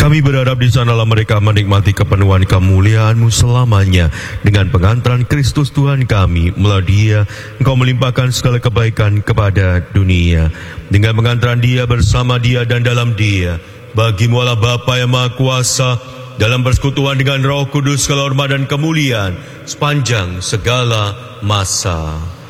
Kami berharap di sanalah mereka menikmati kepenuhan kemuliaan-Mu selamanya. Dengan pengantaran Kristus Tuhan kami, melalui Dia, Engkau melimpahkan segala kebaikan kepada dunia. Dengan pengantaran Dia, bersama Dia, dan dalam Dia, bagi-Mu Allah Bapa yang Maha Kuasa, dalam persekutuan dengan Roh Kudus, segala hormat dan kemuliaan sepanjang segala masa.